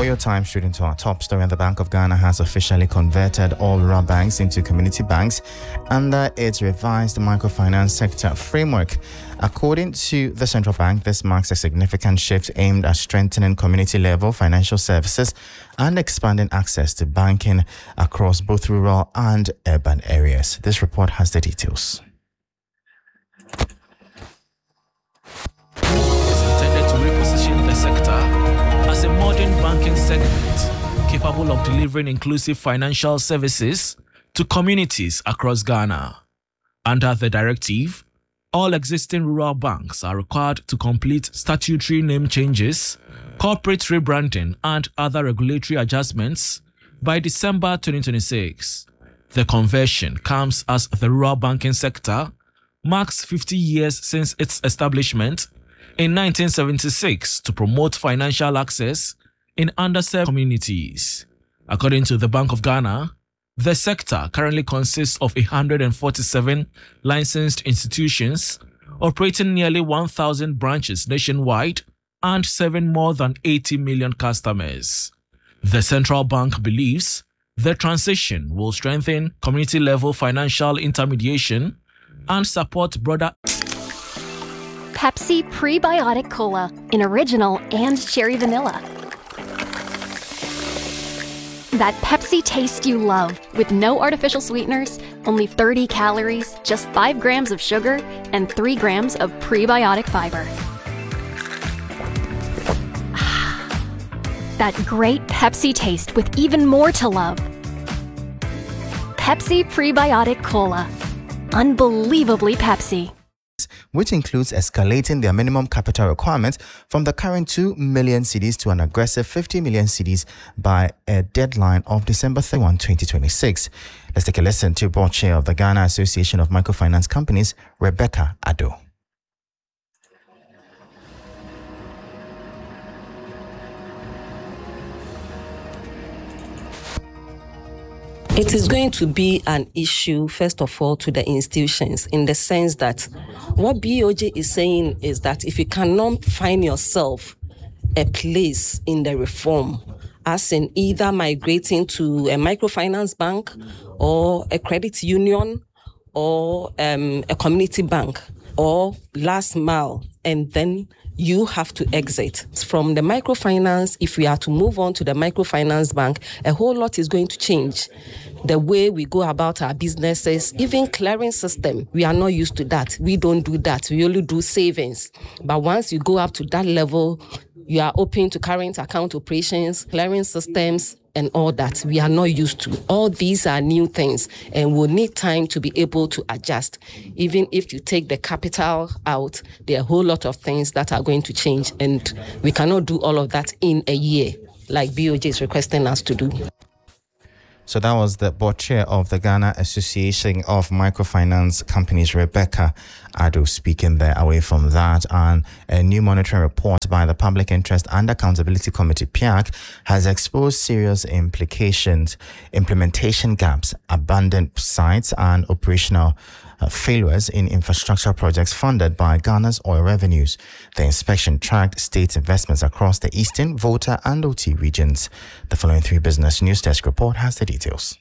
For your time, straight into our top story. The Bank of Ghana has officially converted all rural banks into community banks under its revised microfinance sector framework. According to the central bank, this marks a significant shift aimed at strengthening community-level financial services and expanding access to banking across both rural and urban areas. This report has the details. Is intended to reposition the sector as a modern banking segment capable of delivering inclusive financial services to communities across Ghana. Under the directive, all existing rural banks are required to complete statutory name changes, corporate rebranding, and other regulatory adjustments by December 2026. The conversion comes as the rural banking sector marks 50 years since its establishment in 1976 to promote financial access in underserved communities. According to the Bank of Ghana, the sector currently consists of 147 licensed institutions operating nearly 1,000 branches nationwide and serving more than 80 million customers. The central bank believes the transition will strengthen community-level financial intermediation and support broader Pepsi Prebiotic Cola in original and cherry vanilla. That Pepsi taste you love with no artificial sweeteners, only 30 calories, just 5 grams of sugar, and 3 grams of prebiotic fiber. That great Pepsi taste with even more to love. Pepsi Prebiotic Cola. Unbelievably Pepsi. Which includes escalating their minimum capital requirements from the current 2 million cedis to an aggressive 50 million cedis by a deadline of December 31, 2026. Let's take a listen to Board Chair of the Ghana Association of Microfinance Companies, Rebecca Addo. It is going to be an issue, first of all, to the institutions, in the sense that what BOJ is saying is that if you cannot find yourself a place in the reform, as in either migrating to a microfinance bank or a credit union or a community bank or last mile, and then you have to exit from the microfinance. If we are to move on to the microfinance bank, a whole lot is going to change. The way we go about our businesses, even clearing system, we are not used to that. We don't do that. We only do savings. But once you go up to that level, you are open to current account operations, clearing systems, and all that. We are not used to. All these are new things, and we'll need time to be able to adjust. Even if you take the capital out, there are a whole lot of things that are going to change, and we cannot do all of that in a year, like BOJ is requesting us to do. So that was the board chair of the Ghana Association of Microfinance Companies, Rebecca Addo, speaking there. Away from that, and a new monitoring report by the Public Interest and Accountability Committee, PIAC, has exposed serious implementation gaps, abandoned sites, and operational failures in infrastructure projects funded by Ghana's oil revenues. The inspection tracked state investments across the Eastern, Volta, and OT regions. The following 3 Business News Desk report has the details.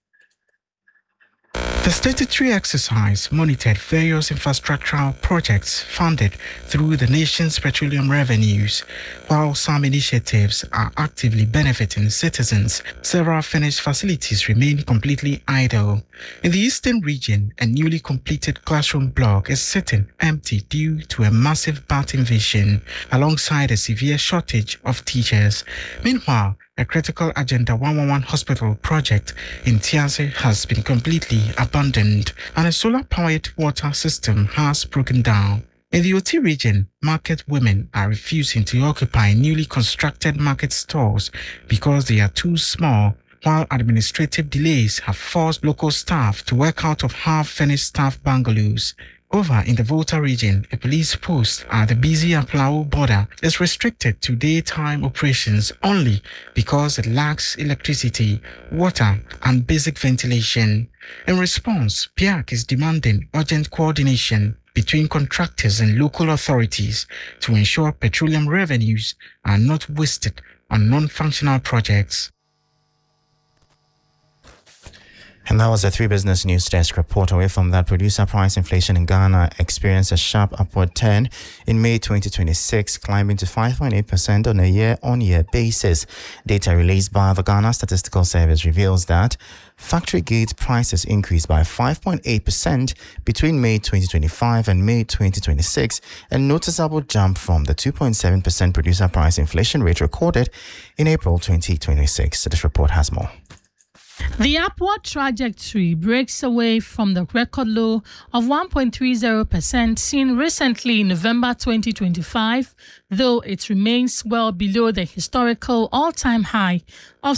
The statutory exercise monitored various infrastructural projects funded through the nation's petroleum revenues. While some initiatives are actively benefiting citizens, several finished facilities remain completely idle. In the Eastern region, a newly completed classroom block is sitting empty due to a massive bat invasion, alongside a severe shortage of teachers. Meanwhile, a critical Agenda 111 hospital project in Tiase has been completely abandoned, and a solar-powered water system has broken down. In the OT region, market women are refusing to occupy newly constructed market stores because they are too small, while administrative delays have forced local staff to work out of half-finished staff bungalows. Over in the Volta region, a police post at the busy Aplao border is restricted to daytime operations only because it lacks electricity, water, and basic ventilation. In response, PIAC is demanding urgent coordination between contractors and local authorities to ensure petroleum revenues are not wasted on non-functional projects. And that was a 3 Business News Desk report. Away from that, producer price inflation in Ghana experienced a sharp upward turn in May 2026, climbing to 5.8% on a year-on-year basis. Data released by the Ghana Statistical Service reveals that factory gate prices increased by 5.8% between May 2025 and May 2026, a noticeable jump from the 2.7% producer price inflation rate recorded in April 2026. So this report has more. The upward trajectory breaks away from the record low of 1.30% seen recently in November 2025, though it remains well below the historical all-time high of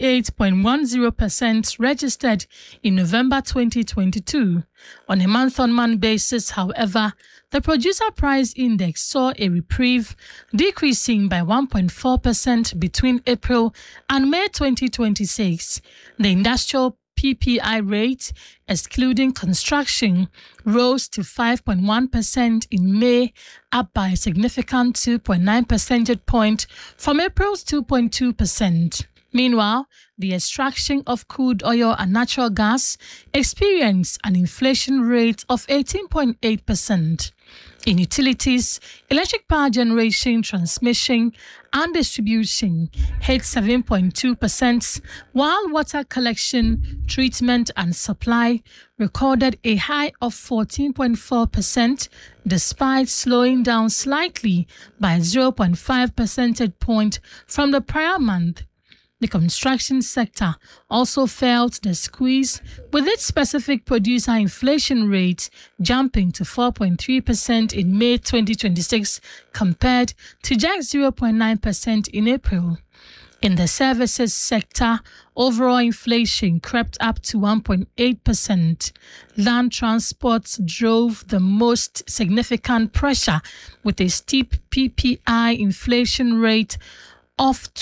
78.10% registered in November 2022. On a month-on-month basis, however, the producer price index saw a reprieve, decreasing by 1.4% between April and May 2026. The industrial PPI rate, excluding construction, rose to 5.1% in May, up by a significant 2.9 percentage point from April's 2.2%. Meanwhile, the extraction of crude oil and natural gas experienced an inflation rate of 18.8%. In utilities, electric power generation, transmission, and distribution hit 7.2%, while water collection, treatment, and supply recorded a high of 14.4%, despite slowing down slightly by 0.5 percentage point from the prior month. The construction sector also felt the squeeze, with its specific producer inflation rate jumping to 4.3% in May 2026 compared to just 0.9% in April. In the services sector, overall inflation crept up to 1.8%. Land transport drove the most significant pressure, with a steep PPI inflation rate of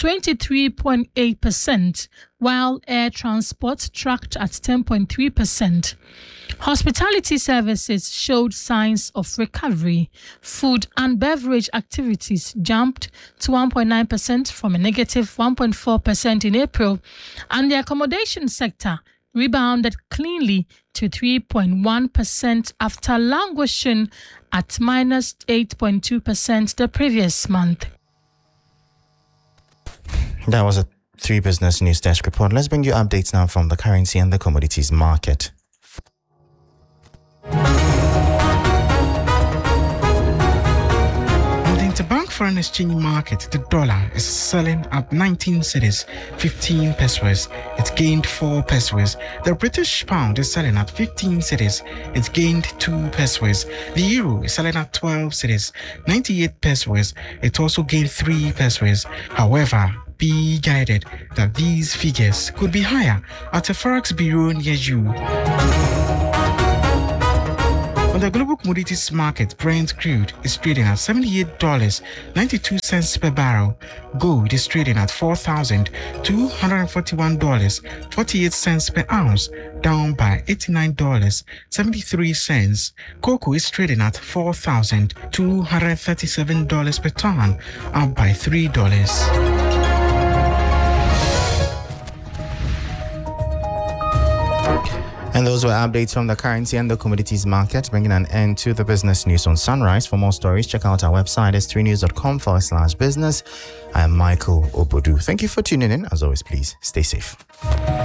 23.8%, while air transport tracked at 10.3%. Hospitality services showed signs of recovery. Food and beverage activities jumped to 1.9% from a negative 1.4% in April, and the accommodation sector rebounded cleanly to 3.1% after languishing at minus 8.2% the previous month. That was a 3 Business News Desk report. Let's bring you updates now from the currency and the commodities market. On the interbank foreign exchange market, the dollar is selling at 19 cedis, 15 pesos. It gained 4 pesos. The British pound is selling at 15 cedis. It gained 2 pesos. The euro is selling at 12 cedis, 98 pesos. It also gained 3 pesos. However, be guided that these figures could be higher at a forex bureau near you. On the global commodities market, Brent crude is trading at $78.92 per barrel. Gold is trading at $4,241.48 per ounce, down by $89.73. Cocoa is trading at $4,237 per ton, up by $3. And those were updates from the currency and the commodities market, bringing an end to the business news on Sunrise. For more stories, check out our website, s3news.com/business. I am Michael Obodu. Thank you for tuning in. As always, please stay safe.